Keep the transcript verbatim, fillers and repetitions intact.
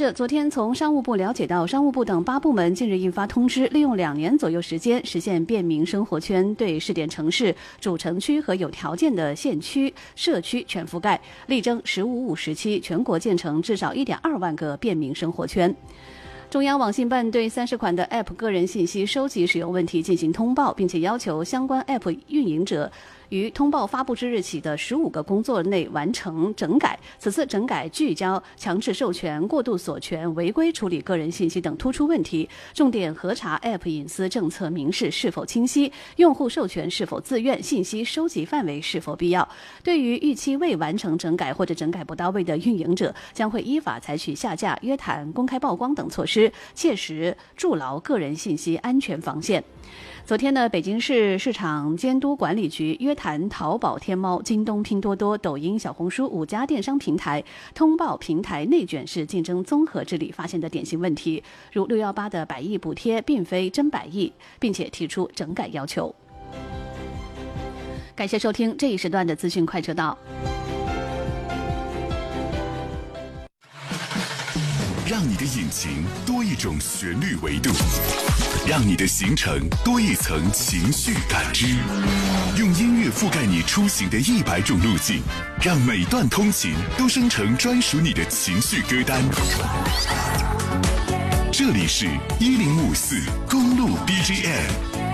者昨天从商务部了解到，商务部等八部门近日印发通知，利用两年左右时间，实现便民生活圈对试点城市、主城区和有条件的县区、社区全覆盖，力争“十五五”时期全国建成至少 一点二万个便民生活圈。中央网信办对三十款的 App 个人信息收集使用问题进行通报，并且要求相关 App 运营者于通报发布之日起的十五个工作内完成整改。此次整改聚焦强制授权、过度锁权、违规处理个人信息等突出问题，重点核查 App 隐私政策明示是否清晰，用户授权是否自愿，信息收集范围是否必要。对于逾期未完成整改或者整改不到位的运营者，将会依法采取下架、约谈、公开曝光等措施，切实筑牢个人信息安全防线。昨天呢，北京市市场监督管理局约谈淘宝、天猫、京东、拼多多、抖音、小红书五家电商平台，通报平台内卷式竞争综合治理发现的典型问题，如六一八的百亿补贴并非真百亿，并且提出整改要求。感谢收听这一时段的资讯快车道。 让你的引擎多一种旋律维度，让你的行程多一层情绪感知，用音乐覆盖你出行的一百种路径，让每段通勤都生成专属你的情绪歌单。这里是一零五四公路 B G M。